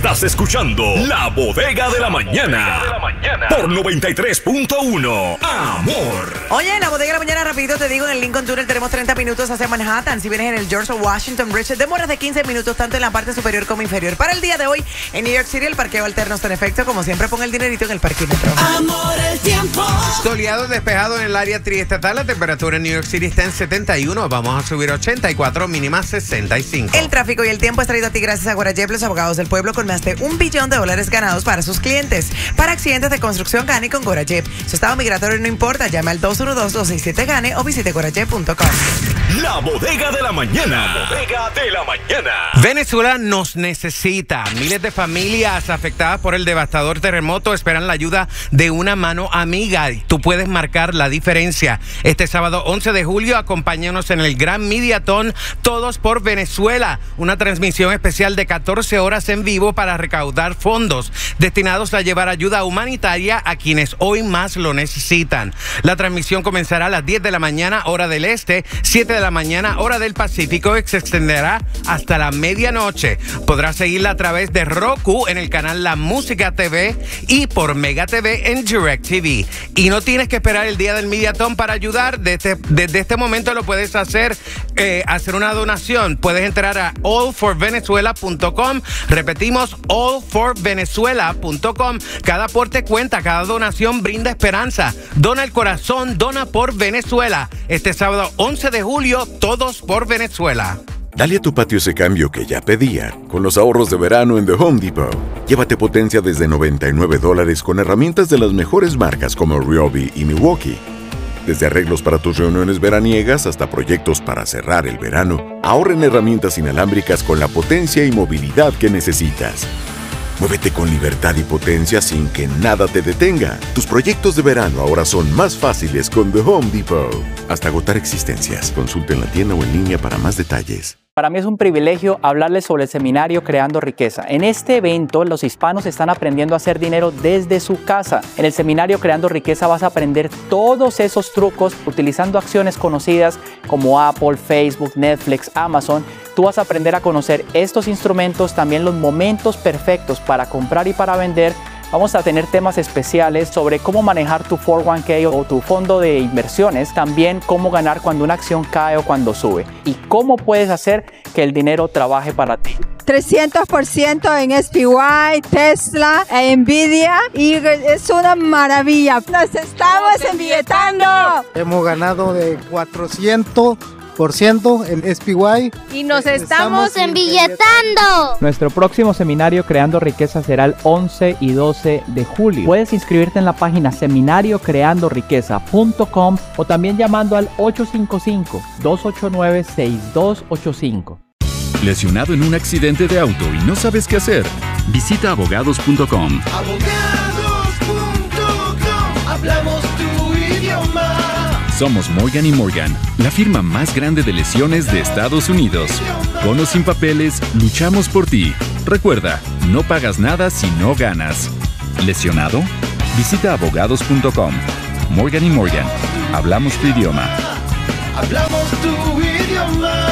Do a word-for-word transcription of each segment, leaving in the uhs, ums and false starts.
Estás escuchando La Bodega de la Mañana, de la mañana. Por noventa y tres punto uno. Amor. Oye, La Bodega de la Mañana, rapidito te digo, en el Lincoln Tunnel tenemos treinta minutos hacia Manhattan. Si vienes en el George Washington Bridge, demoras de quince minutos tanto en la parte superior como inferior. Para el día de hoy, en New York City, el parqueo alterno está en efecto. Como siempre, pon el dinerito en el parquímetro. Amor, el tiempo. Soleado, despejado en el área triestatal. La temperatura en New York City está en setenta y uno. Vamos a subir ochenta y cuatro, mínima sesenta y cinco. El tráfico y el tiempo es traído a ti gracias a Guarajep, los abogados del pueblo con más de un billón de dólares ganados para sus clientes. Para accidentes de construcción, gane con Guarajep. Su estado migratorio no importa. Llame al dos uno dos, dos seis siete, gane o visite guarajep punto com. La Bodega de la Mañana. La Bodega de la Mañana. Venezuela nos necesita. Miles de familias afectadas por el devastador terremoto esperan la ayuda de una mano amiga. Tú puedes marcar la diferencia. Este sábado once de julio, acompáñanos en el Gran Mediatón Todos por Venezuela, una transmisión especial de catorce horas en vivo para recaudar fondos destinados a llevar ayuda humanitaria a quienes hoy más lo necesitan. La transmisión comenzará a las diez de la mañana, hora del este, siete de la mañana, hora del Pacífico, y se extenderá hasta la medianoche. Podrás seguirla a través de Roku en el canal La Música T V y por Mega T V en DirecTV. Y no tienes que esperar el día del Mediatón para ayudar. Desde, desde este momento lo puedes hacer, eh, hacer una donación. Puedes entrar a all for venezuela punto com. Repetimos, all for venezuela punto com. Cada aporte cuenta, cada donación brinda esperanza. Dona el corazón, dona por Venezuela. Este sábado once de julio, Todos por Venezuela. Dale a tu patio ese cambio que ya pedía con los ahorros de verano en The Home Depot. Llévate potencia desde noventa y nueve dólares con herramientas de las mejores marcas como Ryobi y Milwaukee. Desde arreglos para tus reuniones veraniegas hasta proyectos para cerrar el verano, ahorra en herramientas inalámbricas con la potencia y movilidad que necesitas. Muévete con libertad y potencia sin que nada te detenga. Tus proyectos de verano ahora son más fáciles con The Home Depot. Hasta agotar existencias. Consulta en la tienda o en línea para más detalles. Para mí es un privilegio hablarles sobre el seminario Creando Riqueza. En este evento, los hispanos están aprendiendo a hacer dinero desde su casa. En el seminario Creando Riqueza vas a aprender todos esos trucos utilizando acciones conocidas como Apple, Facebook, Netflix, Amazon. Tú vas a aprender a conocer estos instrumentos, también los momentos perfectos para comprar y para vender. Vamos a tener temas especiales sobre cómo manejar tu cuatro uno k o tu fondo de inversiones, también cómo ganar cuando una acción cae o cuando sube y cómo puedes hacer que el dinero trabaje para ti. trescientos por ciento en S P Y, Tesla, Nvidia y es una maravilla. Nos estamos embilletando. Hemos ganado de cuatrocientos por ciento en S P Y. Y nos estamos, estamos embilletando. Nuestro próximo seminario Creando Riqueza será el once y doce de julio. Puedes inscribirte en la página seminario creando riqueza punto com o también llamando al ocho cinco cinco, dos ocho nueve, seis dos ocho cinco. ¿Lesionado en un accidente de auto y no sabes qué hacer? Visita abogados punto com. Abogados punto com. Hablamos tu idioma. Somos Morgan y Morgan, la firma más grande de lesiones de Estados Unidos. Con o sin papeles, luchamos por ti. Recuerda, no pagas nada si no ganas. ¿Lesionado? Visita abogados punto com. Morgan y Morgan, hablamos tu idioma. Hablamos tu idioma.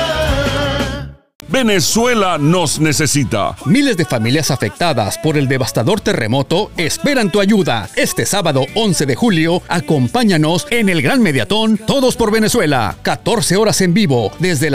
Venezuela nos necesita. Miles de familias afectadas por el devastador terremoto esperan tu ayuda. Este sábado once de julio, acompáñanos en el Gran Mediatón Todos por Venezuela. catorce horas en vivo desde la